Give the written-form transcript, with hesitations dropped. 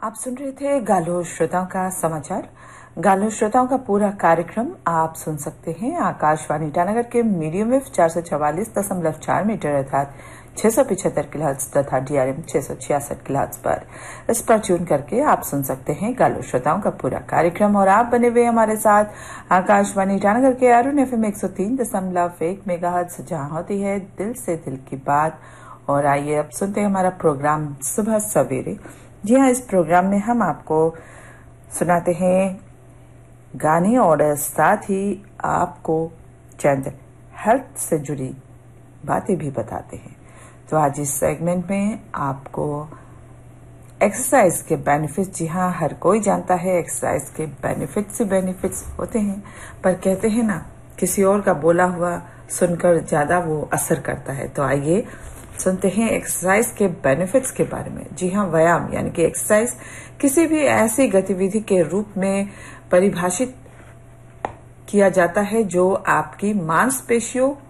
आप सुन रहे थे गालो श्रोताओं का समाचार। गालो श्रोताओं का पूरा कार्यक्रम आप सुन सकते हैं आकाशवाणी ईटानगर के मीडियम वेव 444.4 मीटर अर्थात 675 किलोहर्ट्ज तथा DRM 666 किलोहर्ट्ज पर। इस पर ट्यून करके आप सुन सकते हैं गालो श्रोताओं का पूरा कार्यक्रम। और आप बने हुए हमारे साथ आकाशवाणी ईटानगर के अरुण FM 103.1 मेगाहर्ट्ज, जहां होती है दिल से दिल की बात। और आइए अब सुनते हैं हमारा प्रोग्राम सुबह सवेरे। जी हाँ, इस प्रोग्राम में हम आपको सुनाते हैं गाने और साथ ही आपको चंद हेल्थ से जुड़ी बातें भी बताते हैं। तो आज इस सेगमेंट में आपको एक्सरसाइज के बेनिफिट्स, जी हाँ, हर कोई जानता है एक्सरसाइज के बेनिफिट्स होते हैं, पर कहते हैं ना, किसी और का बोला हुआ सुनकर ज्यादा वो असर करता है। तो आइए सुनते हैं एक्सरसाइज के बेनिफिट्स के बारे में। जी हाँ, व्यायाम यानी कि एक्सरसाइज किसी भी ऐसी गतिविधि के रूप में परिभाषित किया जाता है जो आपकी मांसपेशियों